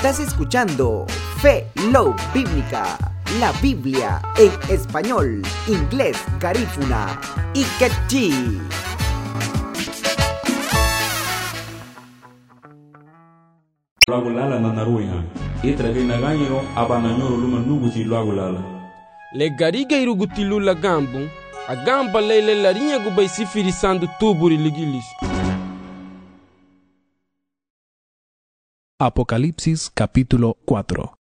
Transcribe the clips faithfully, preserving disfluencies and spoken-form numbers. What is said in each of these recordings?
Estás escuchando Fe Love Bíblica, la Biblia en español, inglés, garífuna y quechí. Lagulala na naruiha. Itra gina ganyero abana nyoro luma nuguti lagulala. Le gariga irugutilu la gambu, a gamba lele la rinha gubai sifiri sandu tuburi ligilis. Apocalipsis capítulo cuatro.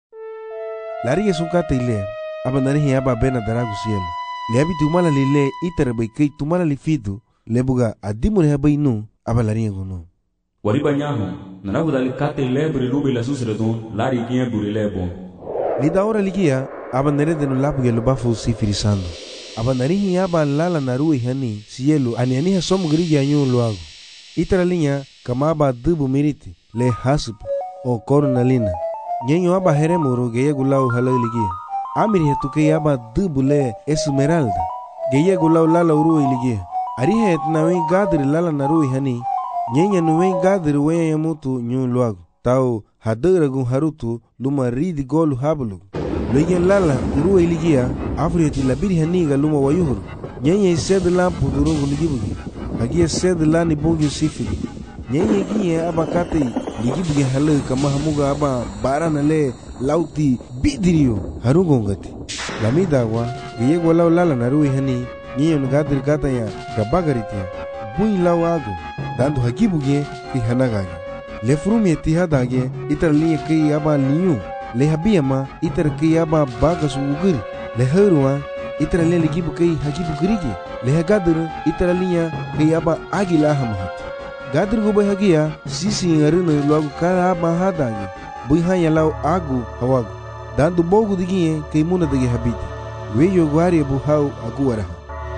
La rinha sunkata ile, abanani hi aba bena daragu cielo. Le abi tumala lile itara bai kai tumala li fidu, le buga adimu le bai nu, aba la rinha gunu. Wariba nyaho, nanagu dali kate lebre lube la susredon, lari kien buri lebo. Lida ora ligia, aba nerede no lapu ge lubafu sifiri sandu. Aba narihi aba lala narui hani cielo ani ani ha somu grigi anyu luago. Itara linha kama aba dubu miriti le hasup o cornalina. Nyenyo aba heremuro ge yegulau hala ligia. Amiri hetuke aba dubu le esmeralda. Ge yegulau lala urui ligia. Arihe etnawi gadri lala narui hani. Nyenya nuwe gadri wenya yamutu nyu luago. Tau hadera gun harutu luma ridi golu hablu. Loyen lala urua iligia afrieti labiri haniga luma wayuhuru. Nyenya ised la pudurungu ligibugi. Hagia sed la ni bongi sifili. Nyenya gie aba kate ligibugi hale kama hamuga aba barana le lauti bidirio harungongati. Lamida wa giyegwa lau lala narui hani nyenya nugadri kata ya gabagaritia. Bui lau agu dandu hagibugi ihanagagi. Le frumi etihadage itaraliye kei aba liyu. Le habiyama itar kei aba bagas ugiri. Le heruwa itar le ligibu kei hagibu girigi. Le hagadru itar liya kei aba agila hamahati. Gadru gubay hagia sisi ngarina luagu kara aba hadage. Bui hanya lau agu hawagu. Dandu bogu digiye kei muna dage habiti. Weyo gwari abu hau agu waraha.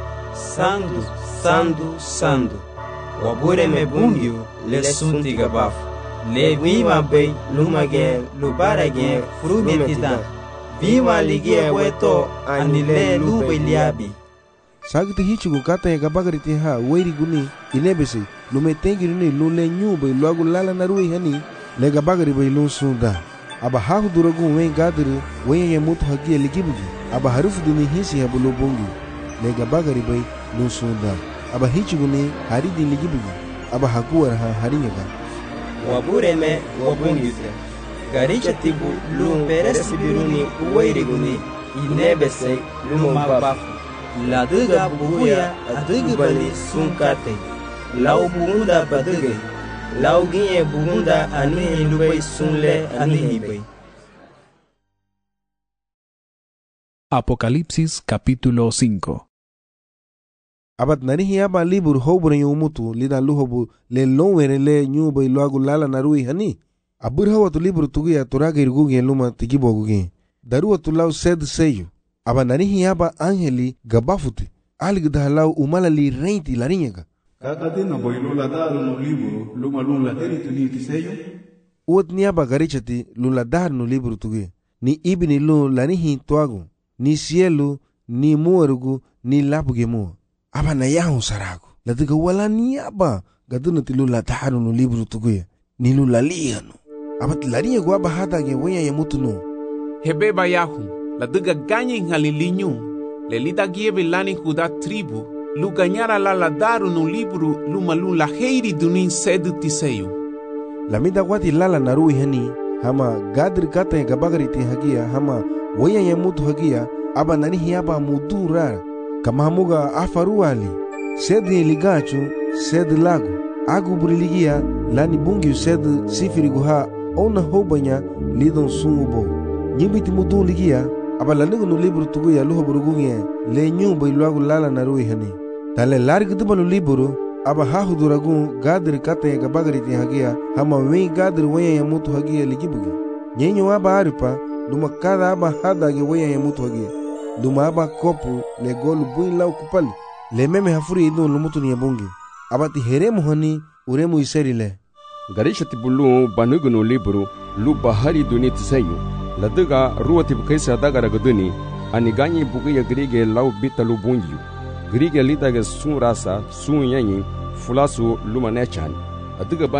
Sandu, sandu, sandu. Wabure me bungyu le sunti gabafu. Le vima bei lumage lubarage frumetida. Vima ligie weto anile lube liabi. Sagte hichugu kata ya gabagariti ha weiri guni inebese lume tengi runi lule nyube luagu lala narui hani le gabagari bei lun sunda. Aba hahu duragu wen gadiri wen ya mutu hagia ligibugi. Aba harufu duni hisi habu lobongi le gabagari bei lun sunda. Aba hichugu ni haridi ligibugi. Aba hakuwa ha harinyaga. Wabureme wabungite garicha tibu lumperesi biruni uwairiguni inebese lumabafu la duga buguya adugu bali sunkate lau bugunda baduge lau ginye bugunda anihi lubai sunle anihi bai. Apocalipsis capítulo cinco. Abat narihi aba libur hobure yumutu lida luhobu le lonwere le nyuba iluagu lala narui hani. Abur hawa tu libur tugia turaga irgugi luma tigibogugi. Darua tu lau sed seyu. Aba narihi aba angeli gabafuti. Aligda lau umalali reinti larinyaga. Kakatina boilula daru no liburu luma lula heritu ni tiseyu. Uot ni aba garichati lula daru no liburu tugia. Ni ibini lu lanihi tuagu. Ni cielo, ni muerugu, ni lapuge mua. Aba na yahu sarago. Latiga wala ni aba. Gaduna tilu la taharu no libru tuguya. Nilu la liyanu. Aba tilariya gwa aba hatage wenya ya mutu no. Hebeba yahu, latiga ganyi ngalilinyu. Lelita giebe lani kuda tribu. Lu ganyara la la daru no libru luma lu la heiri dunin sedu tiseyu. Lamida wati lala narui hani. Hama gadri kata ya gabagariti hagia. Hama wenya ya mutu hagia. Aba nanihi aba mudu rara. Kama hamuga afaruali sed ligachu sed lago agu buriligia lani bungi sed sifiri guha ona hobanya lidon sungubo nyibiti mudu ligia aba lanigu no libru tuguya luho burugunye le nyumba iluagu lala narui hani tale larg dubanu liburu aba hahu duragun gadri kata ya gabagariti hagia hama wen gadri wenya ya mutu hagia ligibugi nyenyo aba aripa duma kada aba hadage wenya ya mutu hagia Duma aba kopu le golu bui lau kupali. Le meme hafuri idu lumutu ni yabungi. Abati heremu hani uremu iseri le. Garisha tibulu banugu no liburu lu bahari duni tisayu. Laduga ruwa tibu kaisa dagara guduni. Aniganyi buguya grige lau bita lu bungiyu. Grige litage sun rasa sun yanyi fulasu luma nechan. Aduga